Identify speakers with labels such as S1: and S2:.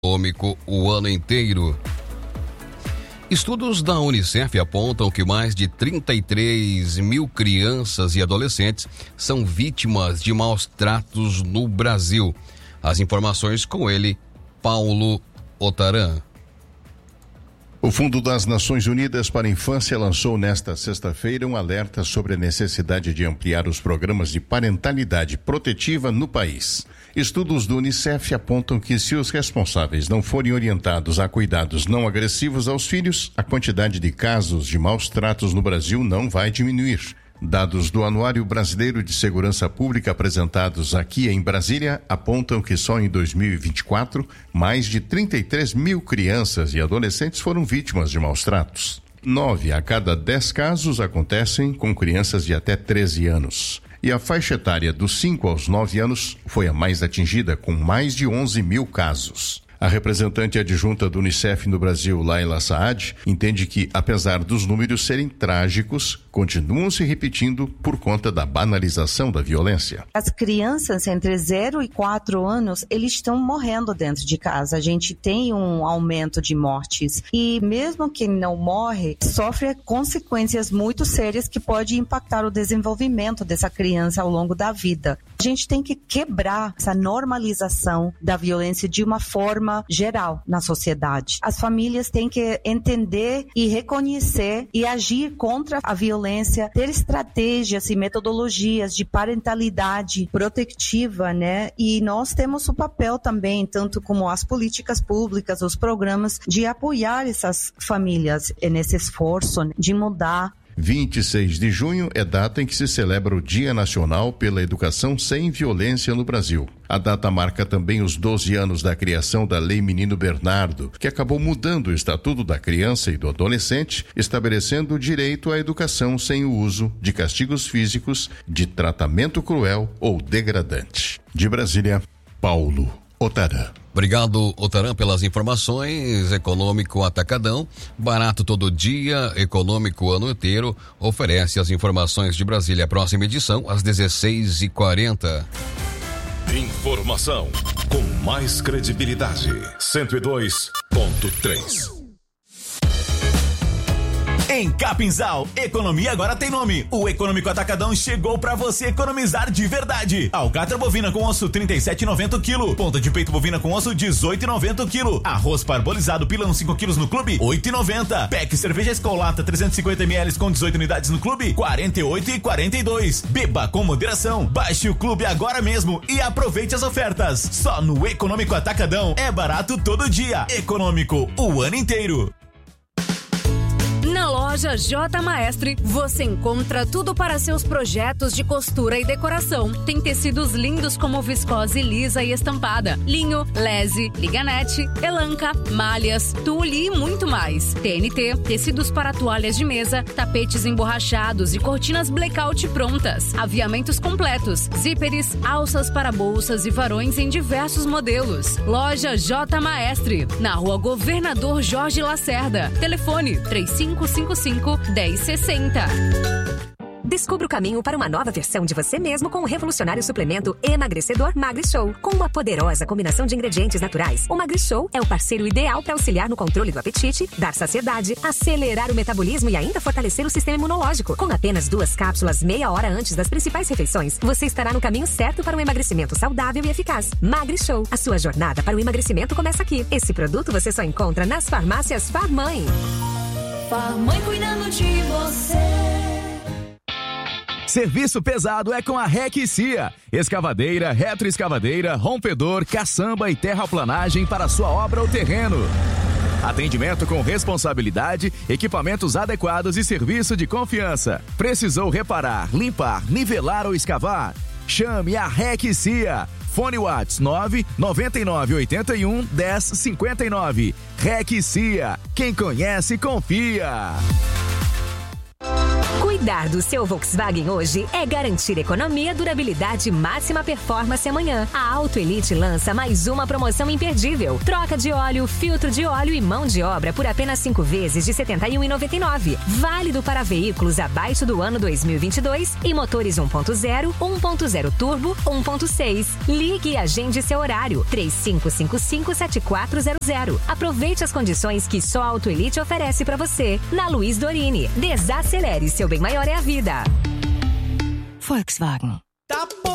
S1: econômico o ano inteiro. Estudos da Unicef apontam que mais de 33 mil crianças e adolescentes são vítimas de maus tratos no Brasil. As informações com ele, Paulo Otaran.
S2: O Fundo das Nações Unidas para a Infância lançou nesta sexta-feira um alerta sobre a necessidade de ampliar os programas de parentalidade protetiva no país. Estudos do Unicef apontam que se os responsáveis não forem orientados a cuidados não agressivos aos filhos, a quantidade de casos de maus tratos no Brasil não vai diminuir. Dados do Anuário Brasileiro de Segurança Pública apresentados aqui em Brasília apontam que só em 2024, mais de 33 mil crianças e adolescentes foram vítimas de maus tratos. 9 a cada 10 casos acontecem com crianças de até 13 anos. E a faixa etária dos 5 aos 9 anos foi a mais atingida, com mais de 11 mil casos. A representante adjunta do Unicef no Brasil, Laila Saad, entende que, apesar dos números serem trágicos, continuam se repetindo por conta da banalização da violência.
S3: As crianças entre 0 e 4 anos, eles estão morrendo dentro de casa. A gente tem um aumento de mortes. E mesmo quem não morre, sofre consequências muito sérias que podem impactar o desenvolvimento dessa criança ao longo da vida. A gente tem que quebrar essa normalização da violência de uma forma geral na sociedade. As famílias têm que entender e reconhecer e agir contra a violência, ter estratégias e metodologias de parentalidade protetiva, né? E nós temos o papel também, tanto como as políticas públicas, os programas, de apoiar essas famílias nesse esforço de mudar.
S2: 26 de junho é data em que se celebra o Dia Nacional pela Educação Sem Violência no Brasil. A data marca também os 12 anos da criação da Lei Menino Bernardo, que acabou mudando o Estatuto da Criança e do Adolescente, estabelecendo o direito à educação sem o uso de castigos físicos, de tratamento cruel ou degradante. De Brasília, Paulo Otaran.
S1: Obrigado, Otaran, pelas informações. Econômico Atacadão, barato todo dia, econômico o ano inteiro, oferece as informações de Brasília. Próxima edição, às 16h40.
S4: Informação com mais credibilidade. 102.3.
S5: Em Capinzal, economia agora tem nome. O Econômico Atacadão chegou pra você economizar de verdade. Alcatra bovina com osso 37,90 kg. Ponta de peito bovina com osso 18,90 kg. Arroz parbolizado pilão 5 kg no clube 8,90. Pack cerveja Escolata 350 ml com 18 unidades no clube 48,42. Beba com moderação. Baixe o clube agora mesmo e aproveite as ofertas. Só no Econômico Atacadão é barato todo dia. Econômico o ano inteiro.
S6: Na loja J Maestre, você encontra tudo para seus projetos de costura e decoração. Tem tecidos lindos como viscose lisa e estampada, linho, lese, liganete, elanca, malhas, tule e muito mais. TNT, tecidos para toalhas de mesa, tapetes emborrachados e cortinas blackout prontas. Aviamentos completos, zíperes, alças para bolsas e varões em diversos modelos. Loja J Maestre, na Rua Governador Jorge Lacerda. Telefone 3555-1060.
S7: Descubra o caminho para uma nova versão de você mesmo com o revolucionário suplemento emagrecedor MagriShow. Com uma poderosa combinação de ingredientes naturais, o MagriShow é o parceiro ideal para auxiliar no controle do apetite, dar saciedade, acelerar o metabolismo e ainda fortalecer o sistema imunológico. Com apenas 2 cápsulas meia hora antes das principais refeições, você estará no caminho certo para um emagrecimento saudável e eficaz. MagriShow, a sua jornada para o emagrecimento começa aqui. Esse produto você só encontra nas farmácias Farmãe.
S8: Farmãe cuidando de você.
S9: Serviço pesado é com a REC Cia. Escavadeira, retroescavadeira, rompedor, caçamba e terraplanagem para sua obra ou terreno. Atendimento com responsabilidade, equipamentos adequados e serviço de confiança. Precisou reparar, limpar, nivelar ou escavar? Chame a REC Cia. Fone Whats 999811059. REC Cia. Quem conhece, confia.
S7: Cuidar do seu Volkswagen hoje é garantir economia, durabilidade, máxima performance amanhã. A Auto Elite lança mais uma promoção imperdível. Troca de óleo, filtro de óleo e mão de obra por apenas 5 vezes de R$ 71,99. Válido para veículos abaixo do ano 2022 e motores 1.0, 1.0 turbo, 1.6. Ligue e agende seu horário. 3555-7400. Aproveite as condições que só a Auto Elite oferece para você. Na Luiz Dorini. Desacelere, seu bem maior é a vida. Volkswagen.